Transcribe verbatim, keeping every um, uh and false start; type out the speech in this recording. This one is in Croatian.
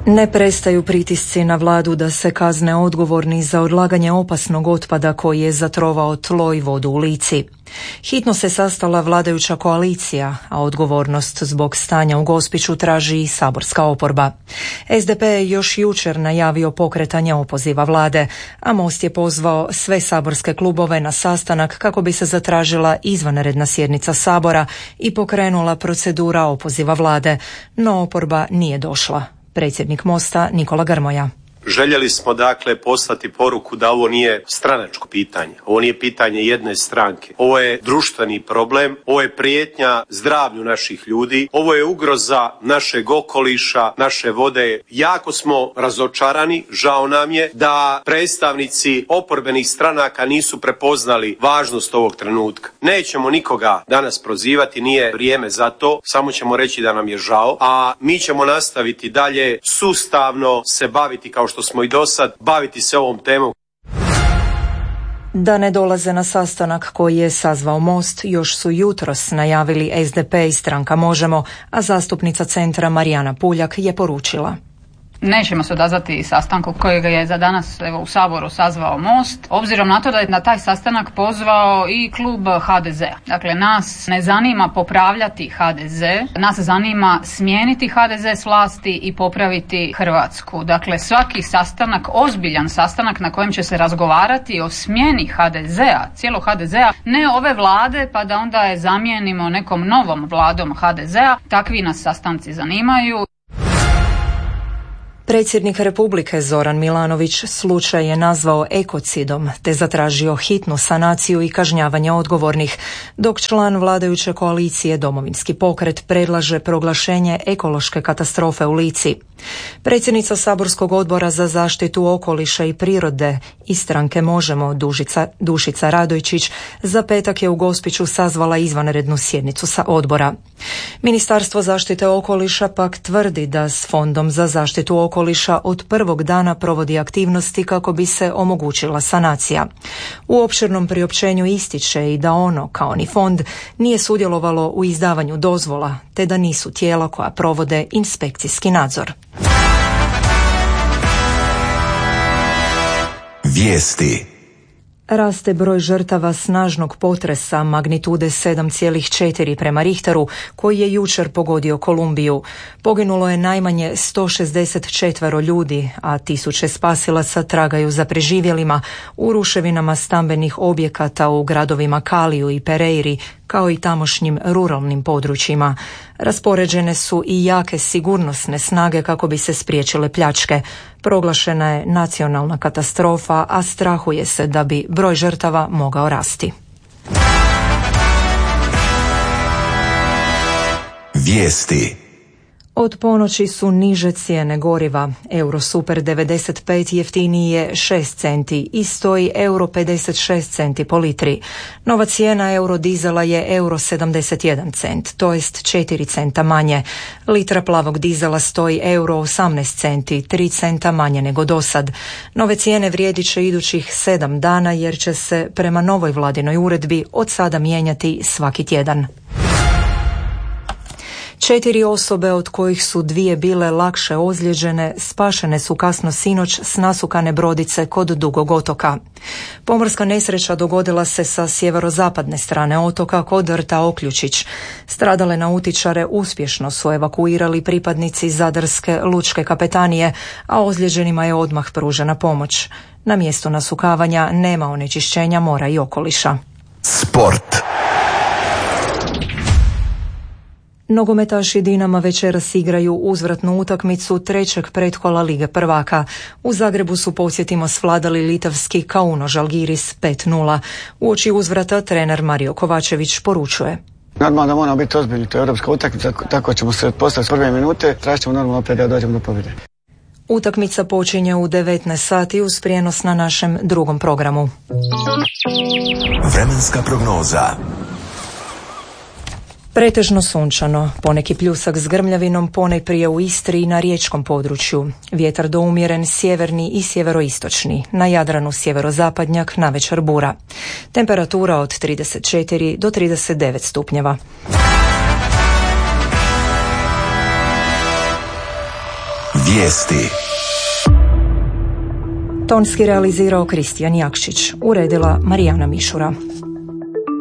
Ne prestaju pritisci na vladu da se kazne odgovorni za odlaganje opasnog otpada koji je zatrovao tlo i vodu u Lici. Hitno se sastala vladajuća koalicija, a odgovornost zbog stanja u Gospiću traži i saborska oporba. S D P je još jučer najavio pokretanje opoziva vlade, a Most je pozvao sve saborske klubove na sastanak kako bi se zatražila izvanredna sjednica Sabora i pokrenula procedura opoziva vlade, no oporba nije došla. Predsjednik Mosta Nikola Grmoja. Željeli smo dakle poslati poruku da ovo nije stranačko pitanje, ovo nije pitanje jedne stranke, ovo je društveni problem, ovo je prijetnja zdravlju naših ljudi, ovo je ugroza našeg okoliša, naše vode. Jako smo razočarani, žao nam je da predstavnici oporbenih stranaka nisu prepoznali važnost ovog trenutka. Nećemo nikoga danas prozivati, nije vrijeme za to, samo ćemo reći da nam je žao, a mi ćemo nastaviti dalje sustavno se baviti kao što što smo i do sad, baviti se ovom temom. Da ne dolaze na sastanak koji je sazvao Most, još su jutros najavili S D P i stranka Možemo, a zastupnica Centra Marijana Puljak je poručila: Nećemo se odazvati sastanku kojega je za danas evo, u Saboru sazvao Most, obzirom na to da je na taj sastanak pozvao i klub H D Z-a. Dakle, nas ne zanima popravljati H D Z, nas zanima smijeniti H D Z s vlasti i popraviti Hrvatsku. Dakle, svaki sastanak, ozbiljan sastanak na kojem će se razgovarati o smjeni H D Z-a, cijelo H D Z-a, ne ove vlade pa da onda je zamijenimo nekom novom vladom H D Z-a, takvi nas sastanci zanimaju. Predsjednik Republike Zoran Milanović slučaj je nazvao ekocidom te zatražio hitnu sanaciju i kažnjavanje odgovornih, dok član vladajuće koalicije Domovinski pokret predlaže proglašenje ekološke katastrofe u Lici. Predsjednica saborskog odbora za zaštitu okoliša i prirode i stranke Možemo Dušica, Dušica Radojčić za petak je u Gospiću sazvala izvanrednu sjednicu sa odbora. Ministarstvo zaštite okoliša pak tvrdi da s Fondom za zaštitu okoliša od prvog dana provodi aktivnosti kako bi se omogućila sanacija. U opširnom priopćenju ističe i da ono, kao ni fond, nije sudjelovalo u izdavanju dozvola, te da nisu tijela koja provode inspekcijski nadzor. Vijesti. Raste broj žrtava snažnog potresa magnitude sedam zarez četiri prema Richteru koji je jučer pogodio Kolumbiju. Poginulo je najmanje sto šezdeset četiri ljudi, a tisuće spasilaca tragaju za preživjelima u ruševinama stambenih objekata u gradovima Kaliju i Pereiri, kao i tamošnjim ruralnim područjima. Raspoređene su i jake sigurnosne snage kako bi se spriječile pljačke. Proglašena je nacionalna katastrofa, a strahuje se da bi broj žrtava mogao rasti. Vijesti. Od ponoći su niže cijene goriva. Eurosuper devedeset pet jeftiniji je šest centi i stoji euro pedeset šest centi po litri. Nova cijena eurodizela je euro sedamdeset jedan cent, to jest četiri centa manje. Litra plavog dizela stoji euro osamnaest centi, tri centa manje nego dosad. Nove cijene vrijedit će idućih sedam dana jer će se prema novoj vladinoj uredbi od sada mijenjati svaki tjedan. Četiri osobe, od kojih su dvije bile lakše ozlijeđene, spašene su kasno sinoć s nasukane brodice kod Dugog otoka. Pomorska nesreća dogodila se sa sjeverozapadne strane otoka kod rta Oključić. Stradale nautičare uspješno su evakuirali pripadnici Zadarske lučke kapetanije, a ozlijeđenima je odmah pružena pomoć. Na mjestu nasukavanja nema onečišćenja mora i okoliša. Sport. Nogometaši Dinama večeras igraju uzvratnu utakmicu trećeg pretkola Lige prvaka. U Zagrebu su, podsjetimo, svladali litavski Kauno Žalgiris pet nula. Uoči uzvrata trener Mario Kovačević poručuje: Normalno da moramo biti ozbiljni, to je europska utakmica, tako ćemo se postaviti s prve minute, tražit ćemo normalno opet da dođemo do pobjede. Utakmica počinje u devetnaest sati uz prijenos na našem drugom programu. Vremenska prognoza. Pretežno sunčano, poneki pljusak s grmljavinom ponajprije u Istri i na riječkom području. Vjetar do umjeren sjeverni i sjeveroistočni, na Jadranu sjeverozapadnjak, navečer bura. Temperatura od trideset četiri do trideset devet stupnjeva. Vijesti. Tonski realizirao Kristijan Jakšić, uredila Marijana Mišura.